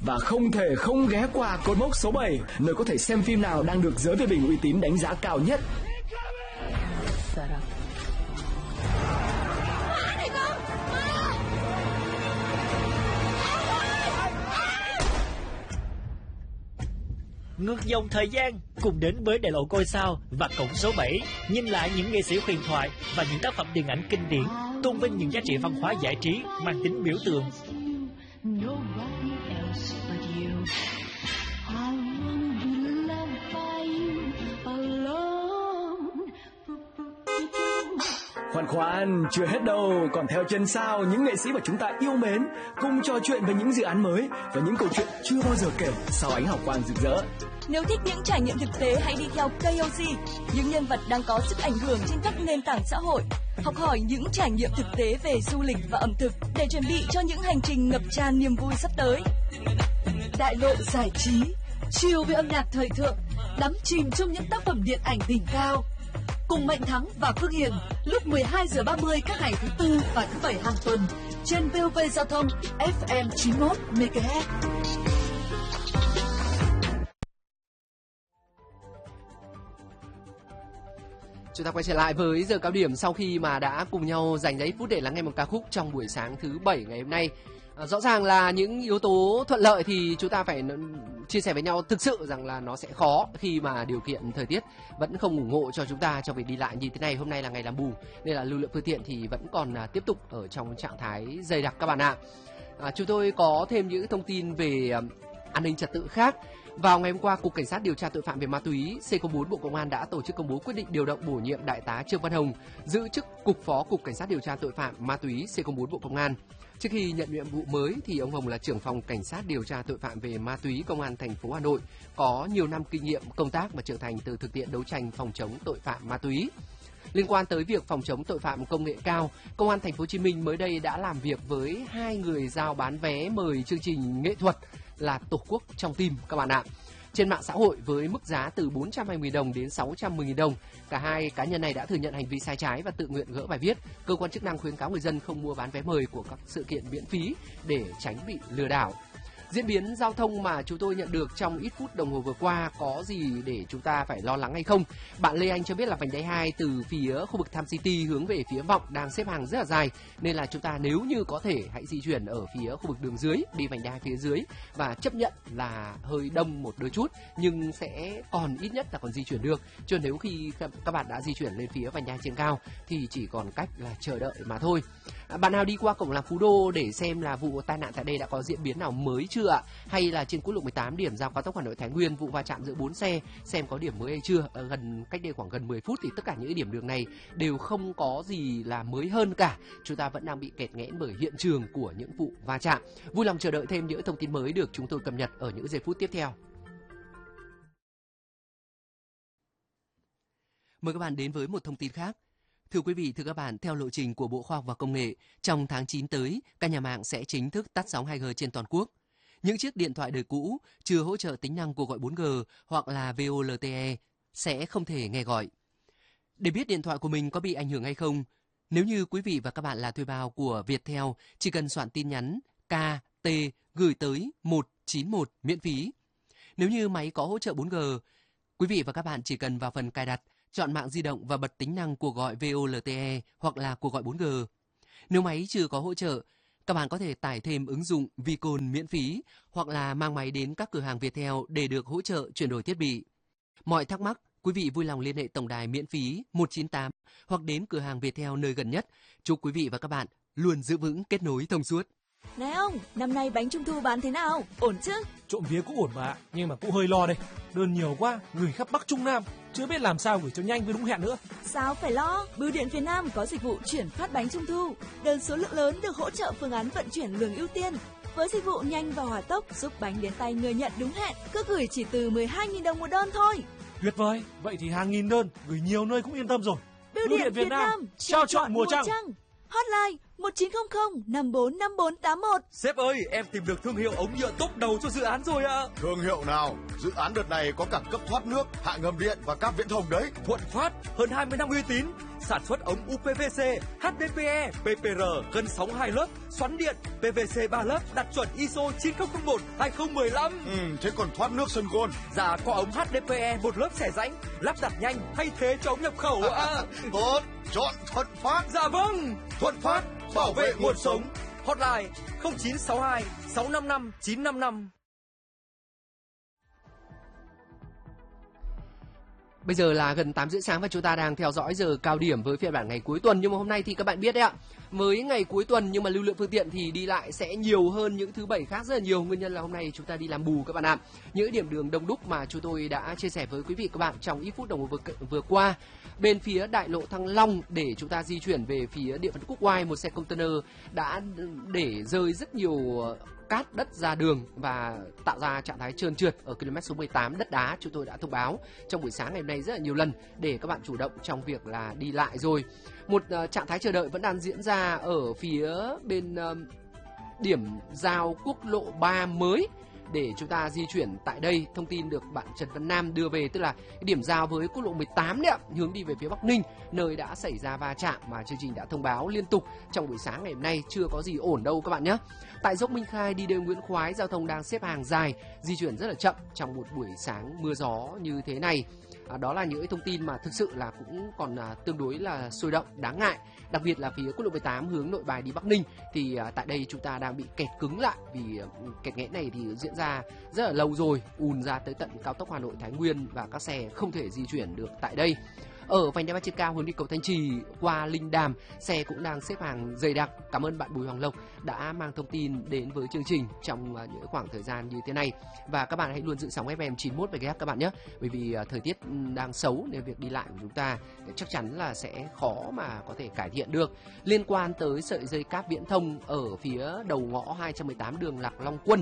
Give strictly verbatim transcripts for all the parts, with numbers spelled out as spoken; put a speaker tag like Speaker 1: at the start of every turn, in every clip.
Speaker 1: Và không thể không ghé qua cột mốc số bảy, nơi có thể xem phim nào đang được giới phê bình uy tín đánh giá cao nhất.
Speaker 2: Ngược dòng thời gian, cùng đến với đại lộ ngôi sao và cổng số bảy, nhìn lại những nghệ sĩ huyền thoại và những tác phẩm điện ảnh kinh điển, tôn vinh những giá trị văn hóa giải trí mang tính biểu tượng.
Speaker 1: Khoan khoan, chưa hết đâu, còn theo chân sao những nghệ sĩ mà chúng ta yêu mến cùng trò chuyện về những dự án mới và những câu chuyện chưa bao giờ kể sau ánh hào quang rực rỡ.
Speaker 3: Nếu thích những trải nghiệm thực tế, hãy đi theo ca o xê, những nhân vật đang có sức ảnh hưởng trên các nền tảng xã hội. Học hỏi những trải nghiệm thực tế về du lịch và ẩm thực để chuẩn bị cho những hành trình ngập tràn niềm vui sắp tới.
Speaker 4: Đại lộ giải trí, chiều với âm nhạc thời thượng, đắm chìm trong những tác phẩm điện ảnh đỉnh cao. Cùng Mạnh Thắng và Phương Hiền lúc mười hai giờ ba mươi các ngày thứ tư và thứ bảy hàng tuần trên vê o vê Giao thông ép em chín mươi mốt mê ga héc.
Speaker 5: Chúng ta quay trở lại với giờ cao điểm sau khi mà đã cùng nhau dành ra ít phút để lắng nghe một ca khúc trong buổi sáng thứ bảy ngày hôm nay. À, rõ ràng là những yếu tố thuận lợi thì chúng ta phải chia sẻ với nhau, thực sự rằng là nó sẽ khó khi mà điều kiện thời tiết vẫn không ủng hộ cho chúng ta trong việc đi lại như thế này. Hôm nay là ngày làm bù nên là lưu lượng phương tiện thì vẫn còn à, tiếp tục ở trong trạng thái dày đặc các bạn ạ. À, chúng tôi có thêm những thông tin về à, an ninh trật tự khác. Vào ngày hôm qua, Cục Cảnh sát điều tra tội phạm về ma túy C không bốn Bộ Công an đã tổ chức công bố quyết định điều động bổ nhiệm Đại tá Trương Văn Hồng giữ chức Cục Phó Cục Cảnh sát điều tra tội phạm ma túy C không bốn Bộ Công an. Trước khi nhận nhiệm vụ mới thì ông Hồng là trưởng phòng Cảnh sát điều tra tội phạm về ma túy Công an thành phố Hà Nội, có nhiều năm kinh nghiệm công tác và trưởng thành từ thực tiễn đấu tranh phòng chống tội phạm ma túy. Liên quan tới việc phòng chống tội phạm công nghệ cao, Công an thành phố Hồ Chí Minh mới đây đã làm việc với hai người giao bán vé mời chương trình nghệ thuật là Tổ quốc trong tim các bạn ạ. Trên mạng xã hội với mức giá từ bốn trăm hai mươi đồng đến sáu trăm mười nghìn đồng, cả hai cá nhân này đã thừa nhận hành vi sai trái và tự nguyện gỡ bài viết. Cơ quan chức năng khuyến cáo người dân không mua bán vé mời của các sự kiện miễn phí để tránh bị lừa đảo. Diễn biến giao thông mà chúng tôi nhận được trong ít phút đồng hồ vừa qua có gì để chúng ta phải lo lắng hay không? Bạn Lê Anh cho biết là vành đai hai từ phía khu vực Tham City hướng về phía Vọng đang xếp hàng rất là dài, nên là chúng ta nếu như có thể hãy di chuyển ở phía khu vực đường dưới, đi vành đai phía dưới và chấp nhận là hơi đông một đôi chút nhưng sẽ còn ít nhất là còn di chuyển được. Chứ nếu khi các bạn đã di chuyển lên phía vành đai trên cao thì chỉ còn cách là chờ đợi mà thôi. Bạn nào đi qua cổng làng Phú Đô để xem là vụ tai nạn tại đây đã có diễn biến nào mới chưa ạ? Hay là trên quốc lộ mười tám điểm giao cao tốc Hà Nội Thái Nguyên vụ va chạm giữa bốn xe xem có điểm mới hay chưa? Ở gần cách đây khoảng gần mười phút thì tất cả những điểm đường này đều không có gì là mới hơn cả. Chúng ta vẫn đang bị kẹt nghẽn bởi hiện trường của những vụ va chạm. Vui lòng chờ đợi thêm những thông tin mới được chúng tôi cập nhật ở những giây phút tiếp theo. Mời các bạn đến với một thông tin khác. Thưa quý vị, thưa các bạn, theo lộ trình của Bộ Khoa học và Công nghệ, trong tháng chín tới, các nhà mạng sẽ chính thức tắt sóng hai G trên toàn quốc. Những chiếc điện thoại đời cũ chưa hỗ trợ tính năng cuộc gọi bốn G hoặc là vê o lờ tê e sẽ không thể nghe gọi. Để biết điện thoại của mình có bị ảnh hưởng hay không, nếu như quý vị và các bạn là thuê bao của Viettel, chỉ cần soạn tin nhắn ca tê gửi tới một chín một miễn phí. Nếu như máy có hỗ trợ bốn G, quý vị và các bạn chỉ cần vào phần cài đặt, chọn mạng di động và bật tính năng cuộc gọi vê o lờ tê e hoặc là cuộc gọi bốn G. Nếu máy chưa có hỗ trợ, các bạn có thể tải thêm ứng dụng Vicon miễn phí hoặc là mang máy đến các cửa hàng Viettel để được hỗ trợ chuyển đổi thiết bị. Mọi thắc mắc, quý vị vui lòng liên hệ tổng đài miễn phí một chín tám hoặc đến cửa hàng Viettel nơi gần nhất. Chúc quý vị và các bạn luôn giữ vững kết nối thông suốt.
Speaker 3: Này ông, năm nay bánh trung thu bán thế nào? Ổn chứ?
Speaker 6: Trộm vía cũng ổn mà, nhưng mà cũng hơi lo đây. Đơn nhiều quá, gửi khắp Bắc Trung Nam, chưa biết làm sao gửi cho nhanh với đúng hẹn nữa.
Speaker 3: Sao phải lo? Bưu điện phía Nam có dịch vụ chuyển phát bánh trung thu. Đơn số lượng lớn được hỗ trợ phương án vận chuyển lường ưu tiên. Với dịch vụ nhanh và hỏa tốc giúp bánh đến tay người nhận đúng hẹn, cứ gửi chỉ từ mười hai nghìn đồng một đơn thôi.
Speaker 6: Tuyệt vời, vậy thì hàng nghìn đơn, gửi nhiều nơi cũng yên tâm rồi.
Speaker 3: Bưu điện Việt Nam, trao chọn mùa trăng. Hotline một chín không không năm bốn năm bốn tám một.
Speaker 7: Sếp ơi, em tìm được thương hiệu ống nhựa top đầu cho dự án rồi ạ. À.
Speaker 8: Thương hiệu nào? Dự án đợt này có cả cấp thoát nước, hạ ngầm điện và cáp viễn thông đấy.
Speaker 7: Thuận Phát, hơn hai mươi năm uy tín. sản xuất ống u pê vê xê, hát đê pê e, pê pê rờ, cân sóng hai lớp, xoắn điện, pê vê xê ba lớp, đạt chuẩn i ét ô chín không không một hai không một lăm.
Speaker 8: Ừ, thế còn thoát nước sân golf?
Speaker 7: Dạ, có ống hát đê pê e một lớp xẻ rãnh, lắp đặt nhanh, thay thế cho ống nhập khẩu ạ.
Speaker 8: Tốt, chọn Thuận Phát.
Speaker 7: Dạ vâng, Thuận Phát, bảo vệ nguồn sống. Hotline không chín sáu hai sáu năm năm chín năm năm.
Speaker 5: Bây giờ là gần tám rưỡi sáng và chúng ta đang theo dõi giờ cao điểm với phiên bản ngày cuối tuần. Nhưng mà hôm nay thì các bạn biết đấy ạ, với ngày cuối tuần nhưng mà lưu lượng phương tiện thì đi lại sẽ nhiều hơn những thứ bảy khác rất là nhiều. Nguyên nhân là hôm nay chúng ta đi làm bù các bạn ạ. Những điểm đường đông đúc mà chúng tôi đã chia sẻ với quý vị các bạn trong ít phút đồng hồ vừa, vừa qua. Bên phía đại lộ Thăng Long để chúng ta di chuyển về phía địa phận Quốc Oai, một xe container đã để rơi rất nhiều cát đất ra đường và tạo ra trạng thái trơn trượt ở km số mười tám đất đá. Chúng tôi đã thông báo trong buổi sáng ngày hôm nay rất là nhiều lần để các bạn chủ động trong việc là đi lại rồi. Một uh, trạng thái chờ đợi vẫn đang diễn ra ở phía bên uh, điểm giao quốc lộ ba mới để chúng ta di chuyển tại đây. Thông tin được bạn Trần Văn Nam đưa về, tức là điểm giao với quốc lộ mười tám đấy ạ, hướng đi về phía Bắc Ninh, nơi đã xảy ra va chạm mà chương trình đã thông báo liên tục trong buổi sáng ngày hôm nay, chưa có gì ổn đâu các bạn nhé. Tại dốc Minh Khai đi đêm Nguyễn Khoái, giao thông đang xếp hàng dài, di chuyển rất là chậm trong một buổi sáng mưa gió như thế này. À, đó là những thông tin mà thực sự là cũng còn à, tương đối là sôi động, đáng ngại. Đặc biệt là phía quốc lộ mười tám hướng Nội Bài đi Bắc Ninh thì à, tại đây chúng ta đang bị kẹt cứng lại vì à, kẹt nghẽn này thì diễn ra rất là lâu rồi, ùn ra tới tận cao tốc Hà Nội Thái Nguyên và các xe không thể di chuyển được tại đây. Ở vành đai ba trên cao hướng đi cầu Thanh Trì qua Linh Đàm, xe cũng đang xếp hàng dày đặc. Cảm ơn bạn Bùi Hoàng Lộc đã mang thông tin đến với chương trình trong những khoảng thời gian như thế này. Và các bạn hãy luôn giữ sóng ép em chín mươi mốt mê ga héc các bạn nhé. Bởi vì thời tiết đang xấu nên việc đi lại của chúng ta chắc chắn là sẽ khó mà có thể cải thiện được. Liên quan tới sợi dây cáp viễn thông ở phía đầu ngõ hai trăm mười tám đường Lạc Long Quân,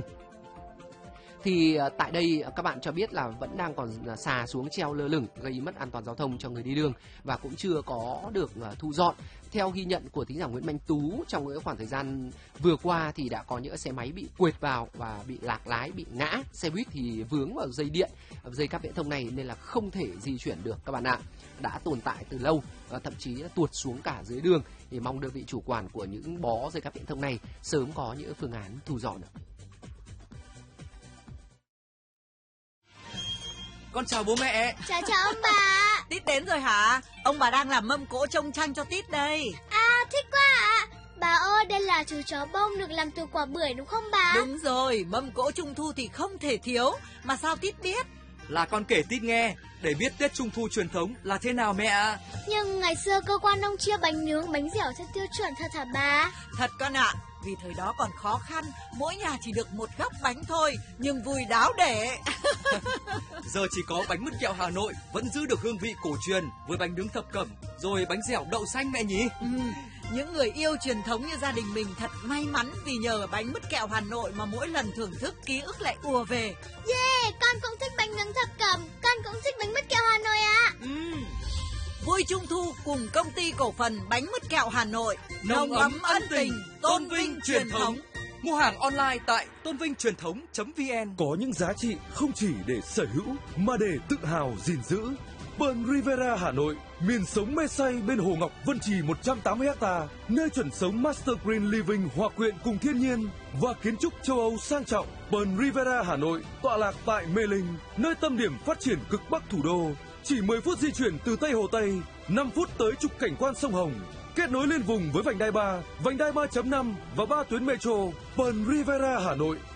Speaker 5: thì tại đây các bạn cho biết là vẫn đang còn xà xuống treo lơ lửng, gây mất an toàn giao thông cho người đi đường và cũng chưa có được thu dọn. Theo ghi nhận của thính giả Nguyễn Mạnh Tú, trong những khoảng thời gian vừa qua thì đã có những xe máy bị quệt vào và bị lạc lái, bị ngã. Xe buýt thì vướng vào dây điện, dây cáp viễn thông này nên là không thể di chuyển được các bạn ạ. Đã tồn tại từ lâu, thậm chí là tuột xuống cả dưới đường. Thì mong đơn vị chủ quản của những bó dây cáp viễn thông này sớm có những phương án thu dọn được.
Speaker 7: Con chào bố mẹ.
Speaker 9: Chào chào ông bà.
Speaker 10: Tít đến rồi hả? Ông bà đang làm mâm cỗ trông tranh cho Tít đây.
Speaker 9: À, thích quá ạ. Bà ơi, đây là chú chó bông được làm từ quả bưởi đúng không bà?
Speaker 10: Đúng rồi, mâm cỗ trung thu thì không thể thiếu. Mà sao Tít biết?
Speaker 7: Là con kể Tít nghe, để biết Tết Trung thu truyền thống là thế nào mẹ ạ.
Speaker 9: Nhưng ngày xưa cơ quan ông chia bánh nướng, bánh dẻo theo tiêu chuẩn thật hả bà?
Speaker 10: Thật con ạ. Vì thời đó còn khó khăn, mỗi nhà chỉ được một góc bánh thôi, nhưng vui đáo để.
Speaker 7: Giờ chỉ có bánh mứt kẹo Hà Nội vẫn giữ được hương vị cổ truyền với bánh nướng thập cẩm, rồi bánh dẻo đậu xanh mẹ nhỉ?
Speaker 10: Ừ, những người yêu truyền thống như gia đình mình thật may mắn vì nhờ bánh mứt kẹo Hà Nội mà mỗi lần thưởng thức ký ức lại ùa về.
Speaker 9: Yeah, con cũng thích bánh nướng thập cẩm, con cũng thích bánh mứt kẹo Hà Nội ạ.
Speaker 10: Ừ. Vui Trung thu cùng công ty cổ phần bánh mứt kẹo Hà Nội,
Speaker 7: nồng ấm ân tình, tôn vinh truyền thống. Mua hàng online tại tôn vinh truyền thống chấm vn.
Speaker 11: Có những giá trị không chỉ để sở hữu mà để tự hào gìn giữ. Pearl Riviera Hà Nội, miền sống mê say bên Hồ Ngọc Vân Trì một trăm tám mươi héc ta, nơi chuẩn sống Master Green Living hòa quyện cùng thiên nhiên và kiến trúc châu Âu sang trọng. Pearl Riviera Hà Nội tọa lạc tại Mê Linh, nơi tâm điểm phát triển cực bắc thủ đô. Chỉ mười phút di chuyển từ Tây Hồ Tây, năm phút tới trục cảnh quan sông Hồng. Kết nối liên vùng với vành đai ba, vành đai ba chấm năm và ba tuyến metro. Pearl Riviera Hà Nội